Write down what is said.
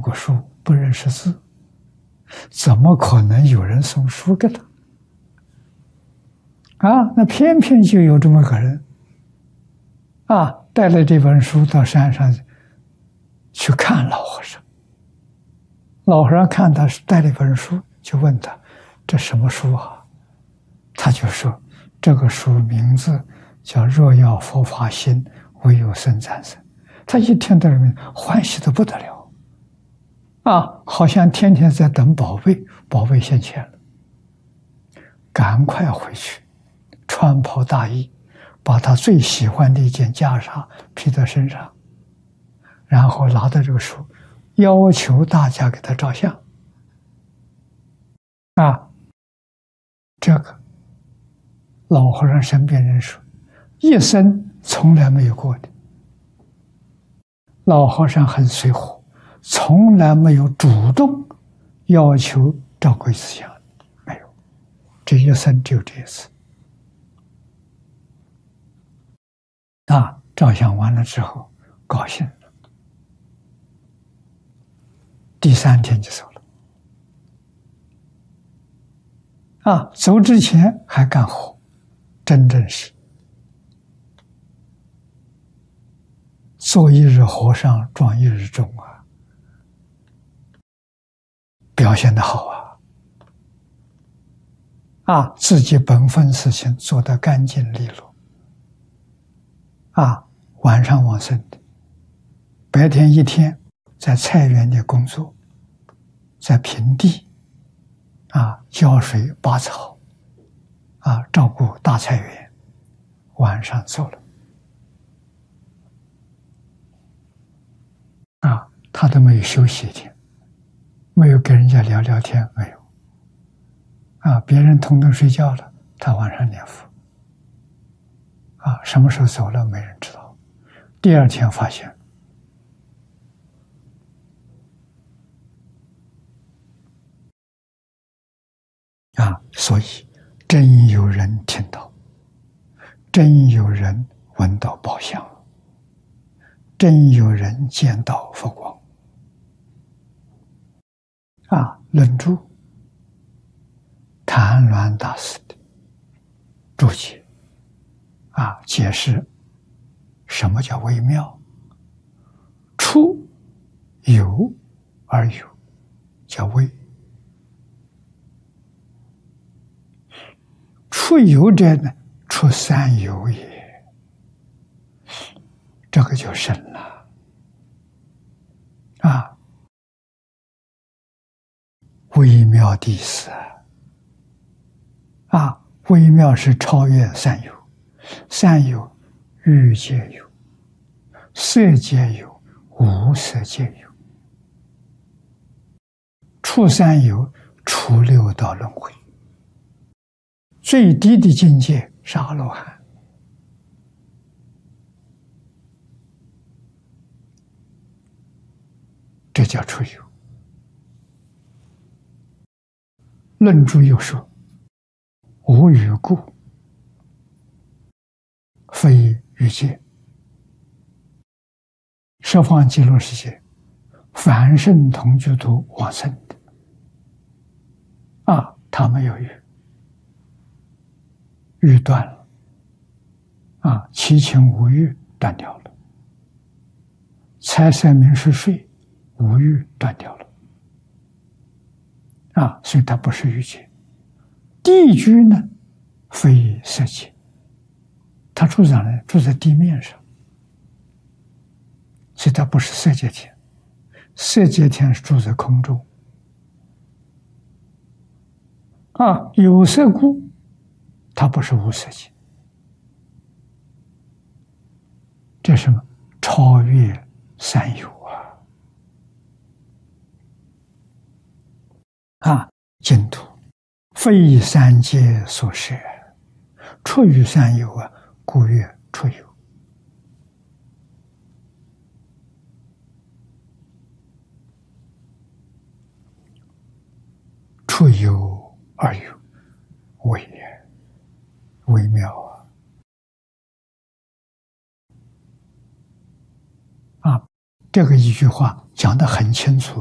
过书，不认识字，怎么可能有人送书给他？啊，那偏偏就有这么个人，啊，带了这本书到山上去看老和尚。老和尚看他是带了一本书，就问他：“这什么书啊？”他就说：“这个书名字叫‘若要佛法兴，唯有僧赞僧’。”他一听到这名，欢喜得不得了，啊，好像天天在等宝贝，宝贝现前了，赶快回去，穿袍大衣，把他最喜欢的一件袈裟披在身上，然后拿到这个书，要求大家给他照相。啊，这个老和尚身边人说，一生从来没有过的。老和尚很随和，从来没有主动要求照鬼子像，没有，这一生只有这一次。啊，照相完了之后，高兴了，第3天就走了。啊，走之前还干活，真正是做一日和尚撞一日钟啊，表现得好啊！啊，自己本分事情做得干净利落，啊，晚上往生的，白天一天在菜园里工作，在平地，啊，浇水拔草，啊，照顾大菜园，晚上走了。啊，他都没有休息一天，没有跟人家聊聊天，没有。啊，别人统统睡觉了，他晚上念佛。啊，什么时候走了没人知道。第2天发现，啊，所以真有人听到，真有人闻到宝香，真有人见到佛光。啊，论著谭鸾大师的注解，啊，解释什么叫微妙。出有而有，叫微；出有者呢，出三有也，这个就深了。啊，微妙第四。啊，微妙是超越三有，三有欲界有，色界有，无色界有，出三有，出6道轮回，最低的境界是阿罗汉。这叫出有。论著又说，无余故，非欲界。十方极乐世界，凡圣同居土往生的，啊，他没有欲，欲断了，啊，七情五欲断掉了，财色名食睡五欲断掉了，啊，所以它不是欲界。地居呢，非色界，它住在哪里？住在地面上，所以它不是色界天。色界天是住在空中，啊，有色故，它不是无色界。这是什么？超越三有啊！啊，净土非三界所摄，出于三有啊，故曰出有。出有而有，微妙啊！啊，这个一句话讲得很清楚。